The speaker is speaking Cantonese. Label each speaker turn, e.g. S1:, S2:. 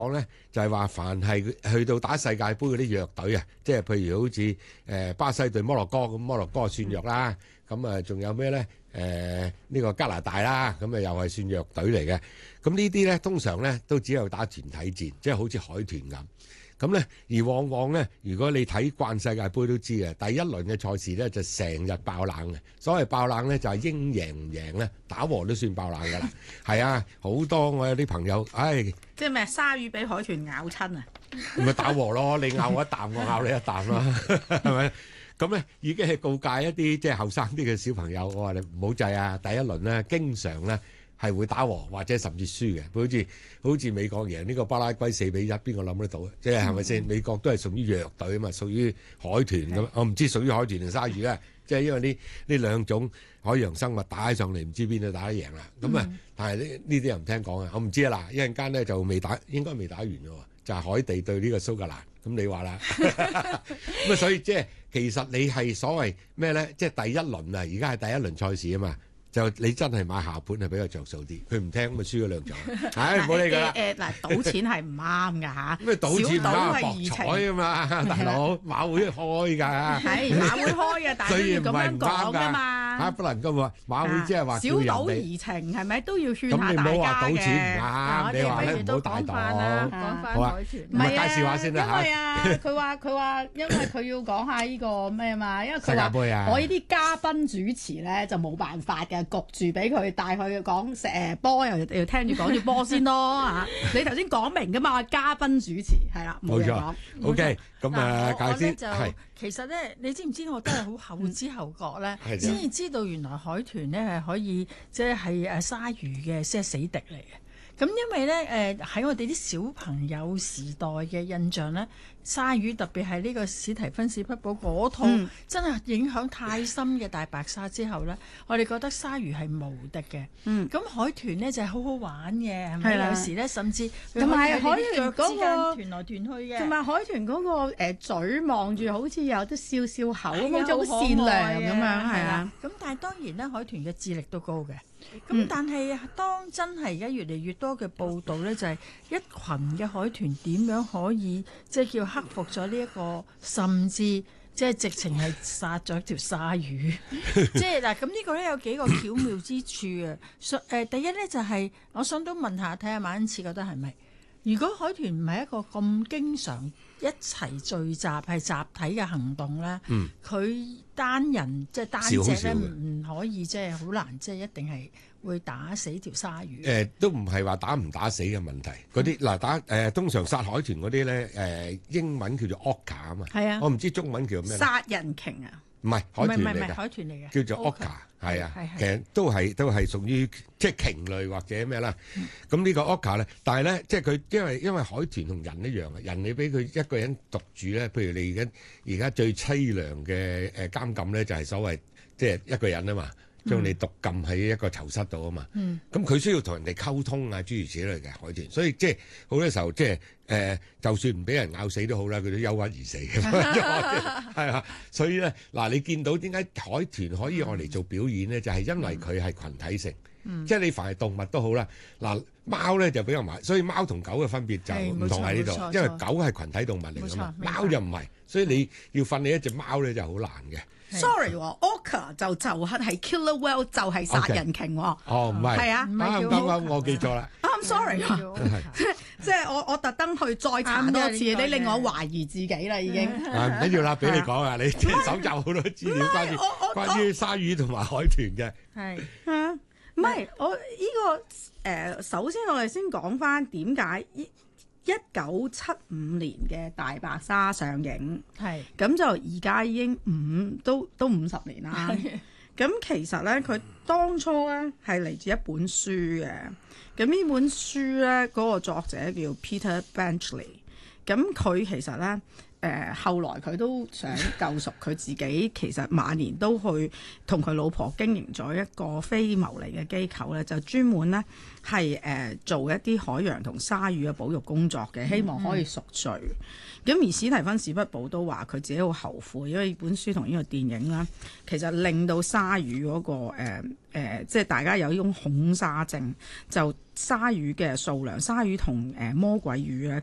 S1: 講咧就係話，凡係去到打世界盃嗰啲弱隊啊，即係譬如好似巴西對摩洛哥咁，摩洛哥算弱啦。咁啊，仲有咩咧？呢個加拿大啦，咁啊又係算弱隊嚟嘅。咁呢啲咧通常咧都只有打團體戰，即係好似海豚咁。咁咧而往往咧，如果你睇慣世界盃都知嘅，第一輪嘅賽事咧就成日爆冷嘅。所謂爆冷咧就係英贏唔贏咧，打和都算爆冷㗎啦。係啊，好多我有啲朋友，
S2: 即係咩？鯊魚俾海豚咬親啊！
S1: 咪打和咯，你咬我一啖，我咬你一啖啦，係咪？咁咧已經係告誡一啲即係後生啲嘅小朋友，我話你唔好制啊！第一輪咧經常咧係會打和或者甚至輸嘅，好似美國贏呢個巴拉圭4-1，邊個諗得到啊？即係係咪先？美國都係屬於弱隊啊嘛，屬於海豚咁。我唔知屬於海豚定鯊魚咧，即係因為呢兩種海洋生物打起上嚟，唔知邊度打得贏啦。咁啊，但係呢啲人唔聽講啊，我唔知啊嗱，一陣間咧就應該未打完嘅喎，就係海地對呢個蘇格蘭。咁你話啦，咁啊，所以即係其實你係所謂咩咧？即係第一輪啊，而家係第一輪賽事啊嘛。就你真係買下盤係比較着數啲，佢唔聽咁咪輸咗兩場。唉，唔好理佢啦。
S2: 嗱，賭錢係唔啱㗎嚇。
S1: 咩賭錢唔啱？博彩啊嘛，大佬馬會開㗎。
S2: 係馬會開嘅，但係要咁樣講㗎嘛。
S1: 嚇，不能咁話，馬會即係話
S2: 小賭怡情係咪都要勸下大家嘅？
S1: 咁你唔好話賭錢唔啱，你話咧唔好大賭。
S2: 講翻
S1: 好啊，
S2: 唔係啊，
S1: 介紹下先啦嚇。
S2: 因為啊，佢話因為佢要講下呢個咩嘛，因為佢
S1: 世界盃啊，
S2: 話我呢啲嘉賓主持咧就冇辦法嘅。焗住俾佢帶佢講波，又聽住講住波先咯嚇。你頭先講明噶嘛，嘉賓主持係啦，冇嘢講。
S1: OK，咁
S3: 我
S1: 先
S3: 就其實咧，你知唔知我都係好後知後覺咧，先至知道原來海豚咧係可以即係鯊魚嘅即係死敵嚟嘅。咁因為咧喺我哋啲小朋友時代嘅印象咧，鯊魚特別係呢個史提芬史匹堡嗰套真係影響太深嘅大白鯊之後咧，我哋覺得鯊魚係無敵嘅。咁海豚咧就係好好玩嘅，係咪？有時咧甚至
S2: 同埋海豚嗰個
S3: 團來團去嘅，
S2: 同埋海豚嗰個嘴望住好似有啲笑笑口咁，好似好善良咁樣，係啊。
S3: 咁但係當然咧，海豚嘅智力都高嘅。咁但係當真係而家越嚟越多嘅報道咧，就係一群嘅海豚點樣可以即係叫克服咗呢一個，甚至即係直情係殺咗條鯊魚。即係嗱，咁呢個咧有幾個巧妙之處啊。第一咧就係我想都問下睇下馬恩賜覺得係咪？如果海豚唔係一個咁經常一齊聚集係集體嘅行動咧，佢單人即係單隻咧唔可以即係好難，即係一定係會打死條鯊魚。
S1: 都唔係話打唔打死嘅問題。嗰啲嗱通常殺海豚嗰啲咧英文叫做 orca 啊嘛。
S2: 係啊，
S1: 我唔知中文叫咩。
S2: 殺人鯨啊？
S1: 唔係海豚嚟嘅，
S3: 唔係海豚嚟嘅，
S1: 叫做 orca。係啊，其實都係屬於即係鯨類或者咩啦。咁呢個 orca 咧，但係咧即係佢因為海豚同人一樣啊，人你俾佢一個人獨住咧，譬如你而家最凄涼嘅監禁咧，就係所謂即係一個人啊嘛，將你獨禁喺一個囚室度啊嘛。咁佢需要同人哋溝通啊，諸如此類嘅海豚，所以即係好多時候即係就算唔俾人咬死都好啦，佢都憂鬱而死嘅，係啊。所以咧嗱，你見到點解海豚可以愛嚟做表演咧？就係因為佢係群體性，即係你凡係動物都好啦。嗱，貓咧就比較埋，所以貓同狗嘅分別就唔同喺呢度，因為狗係群體動物嚟㗎嘛，貓就唔係，所以你要訓練一隻貓咧就好難嘅。
S2: Sorry 喎，orca 就係 killer whale 就係殺人鯨喎。
S1: 哦，唔係，
S2: 係啊，
S1: 啱，我記錯啦。
S2: I'm sorry，即係我特登去再查多次，你令我懷疑自己啦已經。
S1: 唔緊要啦，俾你講啊，你搜集好多資料關於鯊魚同埋海豚嘅。
S2: 係啊，唔係我呢個首先我哋先講翻點解1975年嘅大白鯊上映，
S3: 係
S2: 咁就而家已經都50年啦。咁其實咧，佢當初咧係嚟自一本書嘅。咁呢本書咧，嗰個作者叫 Peter Benchley。咁佢其實咧後來佢都想救贖佢自己，其實晚年都去同佢老婆經營咗一個非牟利嘅機構咧，就專門咧係做一啲海洋同鯊魚嘅保育工作嘅，希望可以贖罪。咁而史提芬史匹堡都話佢自己好後悔，因為本書同呢個電影啦，其實令到鯊魚嗰個即係大家有呢種恐鯊症，就鯊魚嘅數量，鯊魚同魔鬼魚咧。